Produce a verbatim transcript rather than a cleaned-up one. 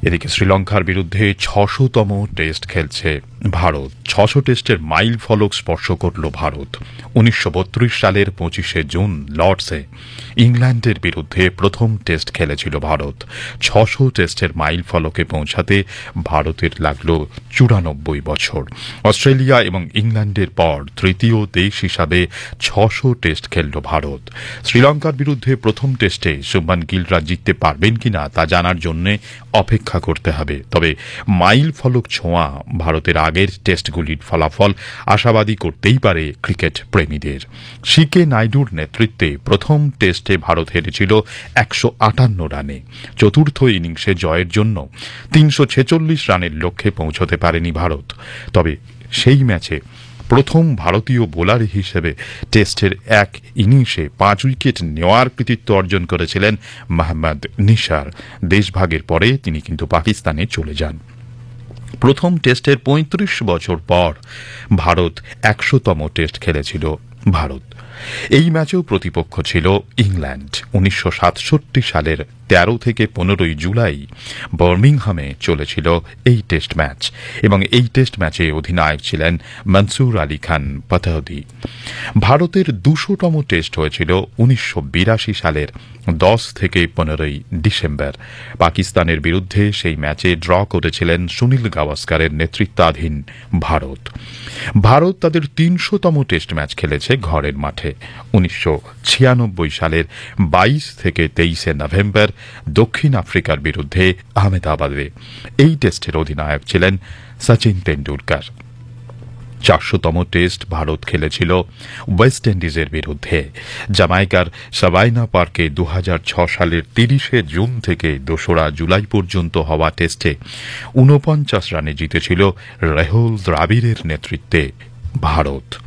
এদিকে শ্রীলঙ্কার বিরুদ্ধে ছশোতম টেস্ট খেলছে ভারত। ছশো টেস্টের মাইল ফলক স্পর্শ করল ভারত। উনিশশো বত্রিশ সালের পঁচিশে জুন লর্ডসে ইংল্যান্ডের বিরুদ্ধে প্রথম টেস্ট খেলেছিল ভারত। ছশো টেস্টের মাইল ফলকে পৌঁছাতে ভারতের লাগল চুরানব্বই বছর। অস্ট্রেলিয়া এবং ইংল্যান্ডের পর তৃতীয় দেশ হিসাবে ছশো টেস্ট খেলল ভারত। শ্রীলঙ্কার বিরুদ্ধে প্রথম টেস্টে শুভমান গিলরা জিততে পারবেন কিনা তা জানার জন্য অপেক্ষা করতে হবে। তবে মাইল ফলক ছোঁয়া ভারতের আগের টেস্টগুলির ফলাফল আশাবাদী করতেই পারে ক্রিকেট প্রেমীদের। সিকে নাইডুর নেতৃত্বে প্রথম টেস্টে ভারত হেরেছিল একশো আটান্ন রানে। চতুর্থ ইনিংসে জয়ের জন্য তিনশো ছেচল্লিশ রানের লক্ষ্যে পৌঁছতে পারেনি ভারত। তবে সেই ম্যাচে প্রথম ভারতীয় বোলার হিসেবে টেস্টের এক ইনিংসে পাঁচ উইকেট নেওয়ার কৃতিত্ব অর্জন করেছিলেন মোহাম্মদ নিসার। দেশভাগের পরে তিনি কিন্তু পাকিস্তানে চলে যান। প্রথম টেস্টের পঁয়ত্রিশ বছর পর ভারত একশোতম টেস্ট খেলেছিল ভারত। এই ম্যাচেও প্রতিপক্ষ ছিল ইংল্যান্ড। উনিশশো সাতষট্টি সালের তেরো থেকে পনেরোই জুলাই বার্মিংহামে চলেছিল এই টেস্ট ম্যাচ এবং এই টেস্ট ম্যাচে অধিনায়ক ছিলেন মনসুর আলী খান পতৌদি। ভারতের দুশোতম টেস্ট হয়েছিল উনিশশো বিরাশি সালের দশ থেকে পনেরোই ডিসেম্বর। পাকিস্তানের বিরুদ্ধে সেই ম্যাচে ড্র করেছিলেন সুনীল গাভাস্কারের নেতৃত্বাধীন ভারত। ভারত তাদের তিনশোতম টেস্ট ম্যাচ খেলেছে ঘরের মাঠে উনিশশো ছিয়ানব্বই সালের বাইশ থেকে তেইশে নভেম্বর দক্ষিণ আফ্রিকার বিরুদ্ধে আহমেদাবাদে। এই টেস্টের অধিনায়ক ছিলেন সচিন তেন্ডুলকর। চারশোতম টেস্ট ভারত খেলেছিল ওয়েস্ট ইন্ডিজের বিরুদ্ধে। জামাইকার সাভাইনা পার্কে দু হাজার ছ সালের তিরিশে জুন থেকে দোসরা জুলাই পর্যন্ত হওয়া টেস্টে ঊনপঞ্চাশ রানে জিতেছিল রাহুল দ্রাবিড়ের নেতৃত্বে ভারত।